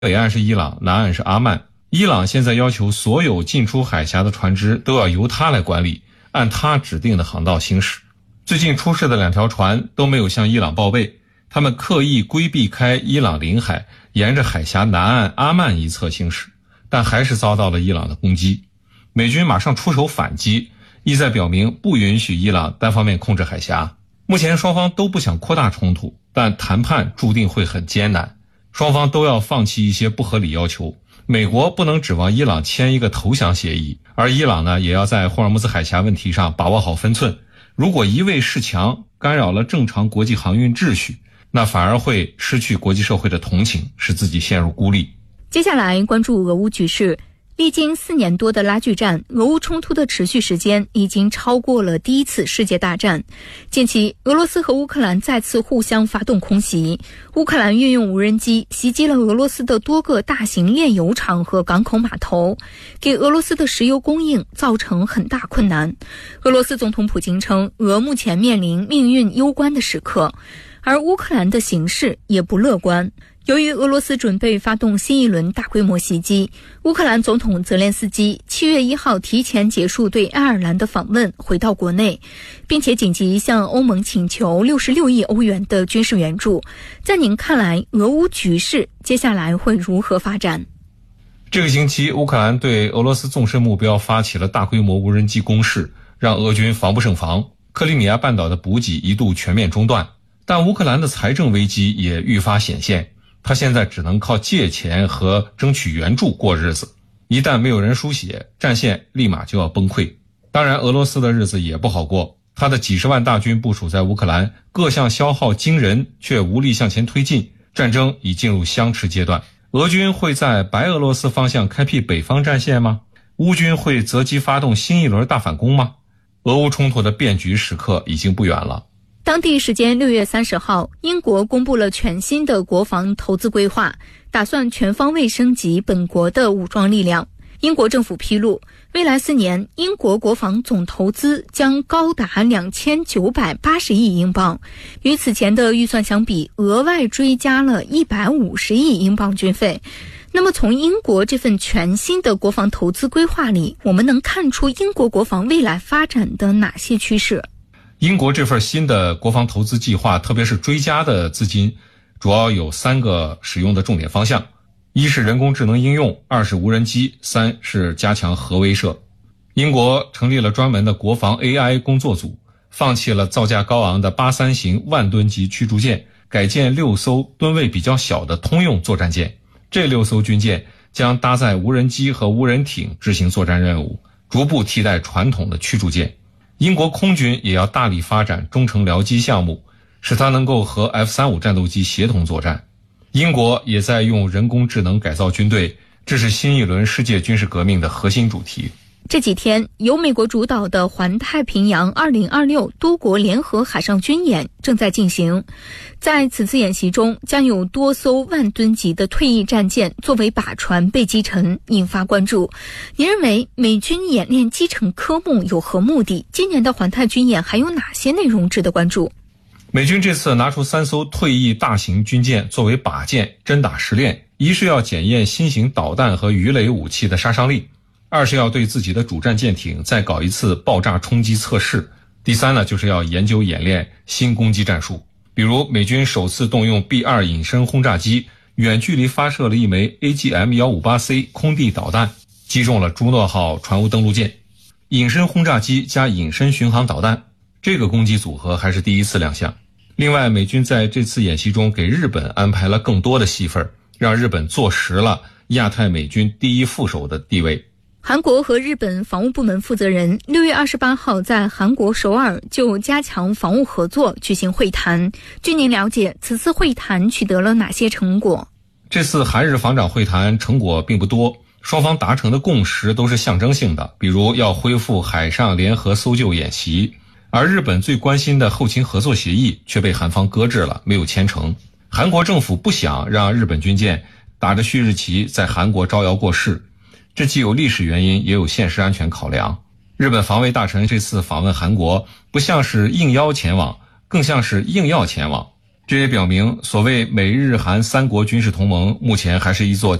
北岸是伊朗，南岸是阿曼。伊朗现在要求所有进出海峡的船只都要由他来管理，按他指定的航道行驶。最近出事的2条船都没有向伊朗报备，他们刻意规避开伊朗领海，沿着海峡南岸阿曼一侧行驶，但还是遭到了伊朗的攻击。美军马上出手反击，意在表明不允许伊朗单方面控制海峡。目前双方都不想扩大冲突，但谈判注定会很艰难，双方都要放弃一些不合理要求。美国不能指望伊朗签一个投降协议，而伊朗呢，也要在霍尔木兹海峡问题上把握好分寸。如果一味示强，干扰了正常国际航运秩序，那反而会失去国际社会的同情，使自己陷入孤立。 接下来关注俄乌局势。历经4年多的拉锯战，俄乌冲突的持续时间已经超过了第一次世界大战。近期，俄罗斯和乌克兰再次互相发动空袭，乌克兰运用无人机袭击了俄罗斯的多个大型炼油厂和港口码头，给俄罗斯的石油供应造成很大困难。俄罗斯总统普京称，俄目前面临命运攸关的时刻，而乌克兰的形势也不乐观。由于俄罗斯准备发动新一轮大规模袭击，乌克兰总统泽连斯基7月1号提前结束对爱尔兰的访问，回到国内，并且紧急向欧盟请求66亿欧元的军事援助。在您看来，俄乌局势接下来会如何发展？ 这个星期，乌克兰对俄罗斯纵深目标发起了大规模无人机攻势，让俄军防不胜防。克里米亚半岛的补给一度全面中断，但乌克兰的财政危机也愈发显现。他现在只能靠借钱和争取援助过日子，一旦没有人输血，战线立马就要崩溃。当然，俄罗斯的日子也不好过，他的几十万大军部署在乌克兰，各项消耗惊人，却无力向前推进，战争已进入相持阶段。俄军会在白俄罗斯方向开辟北方战线吗？乌军会择机发动新一轮大反攻吗？俄乌冲突的变局时刻已经不远了。 当地时间6月30号，英国公布了全新的国防投资规划，打算全方位升级本国的武装力量。英国政府披露，未来4年，英国国防总投资将高达2980亿英镑，与此前的预算相比，额外追加了150亿英镑军费。那么从英国这份全新的国防投资规划里，我们能看出英国国防未来发展的哪些趋势？ 英国这份新的国防投资计划，特别是追加的资金，主要有3个使用的重点方向：一是人工智能应用，2是无人机，3是加强核威慑。英国成立了专门的国防 AI 工作组，放弃了造价高昂的83型万吨级驱逐舰，改建6艘吨位比较小的通用作战舰。这6艘军舰将搭载无人机和无人艇执行作战任务，逐步替代传统的驱逐舰。英国空军也要大力发展中程僚机项目，使它能够和 F-35 战斗机协同作战。英国也在用人工智能改造军队，这是新一轮世界军事革命的核心主题。 这几天，由美国主导的环太平洋2026多国联合海上军演正在进行。在此次演习中，将有多艘万吨级的退役战舰作为靶船被击沉，引发关注。您认为美军演练击沉科目有何目的？今年的环太军演还有哪些内容值得关注？ 美军这次拿出3艘退役大型军舰作为靶舰，真打实练。一是要检验新型导弹和鱼雷武器的杀伤力；2是要对自己的主战舰艇再搞一次爆炸冲击测试；第3呢，就是要研究演练新攻击战术。比如美军首次动用 B-2 隐身轰炸机，远距离发射了一枚 AGM-158C 空地导弹，击中了朱诺号船坞登陆舰。隐身轰炸机加隐身巡航导弹，这个攻击组合还是第一次亮相。另外，美军在这次演习中给日本安排了更多的戏份，让日本坐实了亚太美军第一副手的地位。 韩国和日本防务部门负责人6月28号在韩国首尔就加强防务合作举行会谈。据您了解，此次会谈取得了哪些成果？ 这次韩日防长会谈成果并不多，双方达成的共识都是象征性的，比如要恢复海上联合搜救演习，而日本最关心的后勤合作协议却被韩方搁置了，没有签成。韩国政府不想让日本军舰打着旭日旗在韩国招摇过市，这既有历史原因，也有现实安全考量。日本防卫大臣这次访问韩国，不像是应邀前往，更像是硬要前往。 这也表明，所谓美日韩三国军事同盟目前还是一座